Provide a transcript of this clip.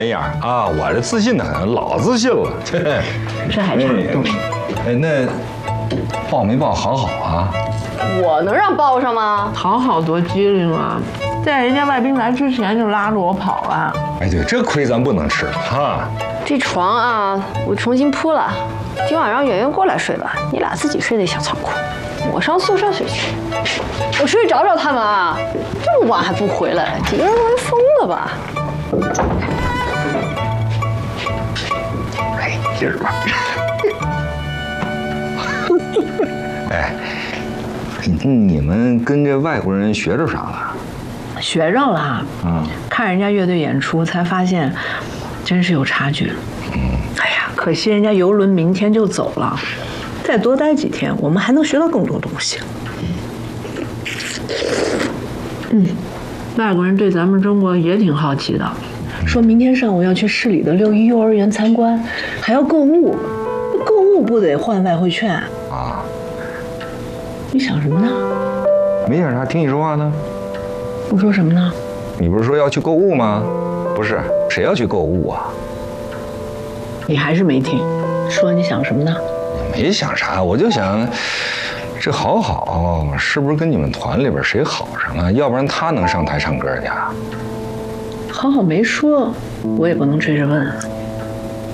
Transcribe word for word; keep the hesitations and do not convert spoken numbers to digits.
那样啊，我这自信的很，老自信了。 这还差不多。 哎，那报没报好好啊？ 我能让报上吗？ 好好多机灵啊，在人家外宾来之前就拉着我跑了。 哎，对，这亏咱不能吃哈。 这床啊，我重新铺了，今晚让圆圆过来睡吧，你俩自己睡那小仓库，我上宿舍睡去。我出去找找他们啊，这么晚还不回来，几个人都疯了吧？ 哎，劲儿吧。哎，你们跟这外国人学着啥了？ 学着了，嗯，看人家乐队演出才发现，真是有差距。嗯，哎呀，可惜人家游轮明天就走了，再多待几天，我们还能学到更多东西。嗯，外国人对咱们中国也挺好奇的，说明天上午要去市里的六一幼儿园参观，还要购物，购物不得换外汇券啊？你想什么呢？ 没想啥，听你说话呢。 我说什么呢？ 你不是说要去购物吗？不是，谁要去购物啊？ 你还是没听，说你想什么呢？ 也没想啥，我就想，这好好是不是跟你们团里边谁好上了？要不然他能上台唱歌去啊？ 好好没说，我也不能追着问。